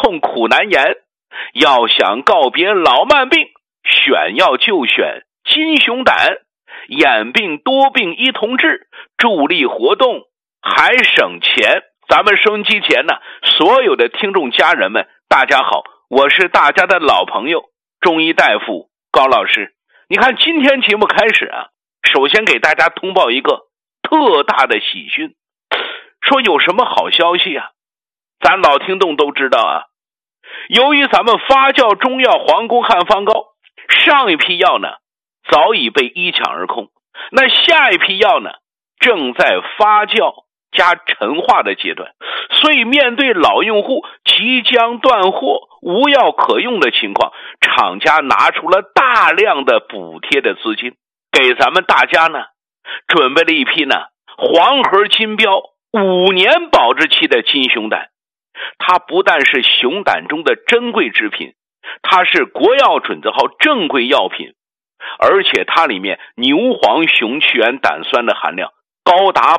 痛苦难言。要想告别老慢病，选药就选金熊胆，眼病多病一同治，助力活动还省钱。咱们收音机前呢，所有的听众家人们，大家好，我是大家的老朋友中医大夫高老师。你看今天节目开始啊，首先给大家通报一个特大的喜讯，说有什么好消息啊？咱老听众都知道啊，由于咱们发酵中药黄宫汉方膏上一批药呢早已被一抢而空，那下一批药呢正在发酵加陈化的阶段，所以面对老用户即将断货无药可用的情况，厂家拿出了大量的补贴的资金，给咱们大家呢准备了一批呢黄河金标5年保质期的金熊胆。它不但是熊胆中的珍贵制品，它是国药准字号正规药品，而且它里面牛黄熊去元胆酸的含量高达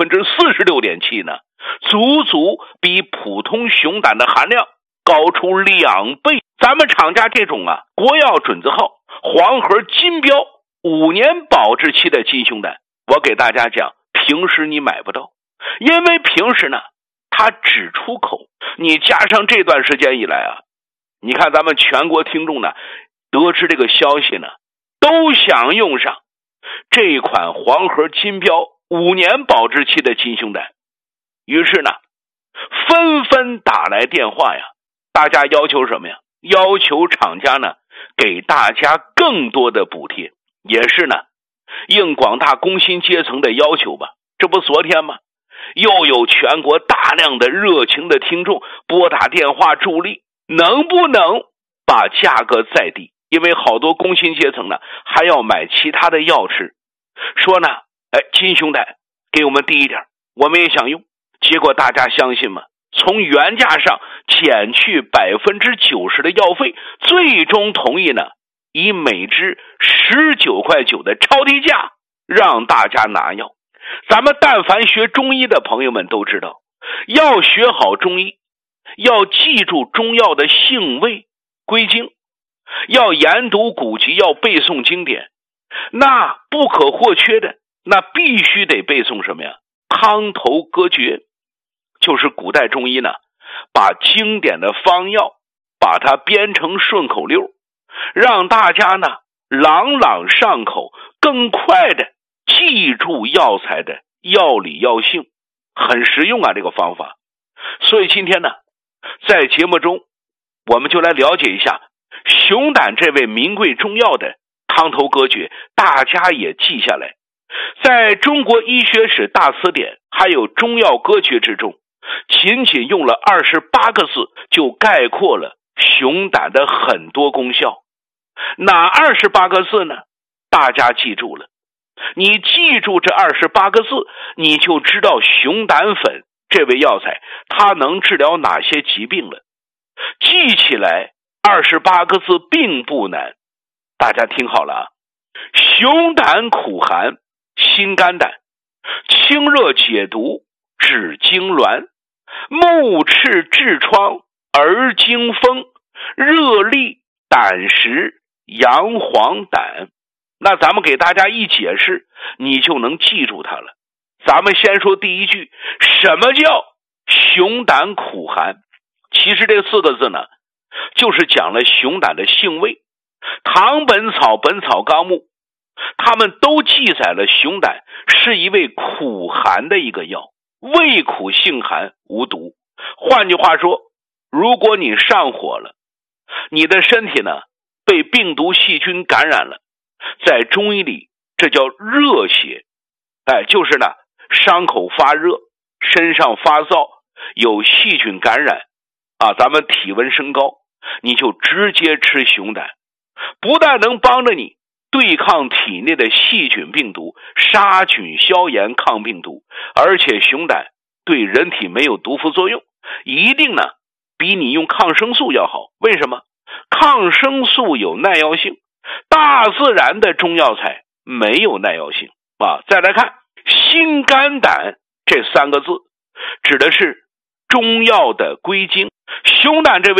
46.7% 呢，足足比普通熊胆的含量高出2倍。咱们厂家这种国药准字号黄河金标5年保质期的金熊胆，我给大家讲，平时你买不到，因为平时呢它只出口，你加上这段时间以来你看咱们全国听众呢得知这个消息呢，都想用上这款黄河金标5年保质期的金熊胆，于是呢纷纷打来电话呀，大家要求什么呀？要求厂家呢给大家更多的补贴，也是呢应广大工薪阶层的要求吧。这不昨天吗？又有全国大量的热情的听众拨打电话助力，能不能把价格再低？因为好多工薪阶层呢还要买其他的药吃，说呢金熊胆给我们低一点，我们也想用。结果大家相信吗？从原价上减去 90% 的药费，最终同意呢以每支19.9块的超低价让大家拿药。咱们但凡学中医的朋友们都知道，要学好中医，要记住中药的性味归经，要研读古籍，要背诵经典。那不可或缺的，那必须得背诵什么呀？汤头歌诀，就是古代中医呢把经典的方药把它编成顺口溜，让大家呢朗朗上口，更快的记住药材的药理药性，很实用这个方法。所以今天呢在节目中我们就来了解一下熊胆这位名贵中药的汤头歌诀，大家也记下来。在中国医学史大词典还有中药歌诀之中，仅仅用了28个字就概括了熊胆的很多功效。哪28个字呢？大家记住了，你记住这28个字，你就知道熊胆粉这味药材它能治疗哪些疾病了。记起来28个字并不难，大家听好了熊胆苦寒，心肝胆，清热解毒，止痉挛，目赤痔疮，儿惊风，热痢，胆石，阳黄胆。那咱们给大家一解释，你就能记住它了。咱们先说第一句，什么叫熊胆苦寒？其实这4个字呢就是讲了熊胆的性味。唐本草、本草纲目他们都记载了熊胆是一味苦寒的一个药，味苦性寒，无毒。换句话说，如果你上火了，你的身体呢被病毒细菌感染了，在中医里这叫热邪，就是呢伤口发热，身上发燥，有细菌感染咱们体温升高，你就直接吃熊胆，不但能帮着你对抗体内的细菌病毒，杀菌消炎抗病毒，而且熊胆对人体没有毒副作用，一定呢比你用抗生素要好。为什么？抗生素有耐药性，大自然的中药材没有耐药性再来看心肝胆这3个字，指的是中药的归经。熊胆这位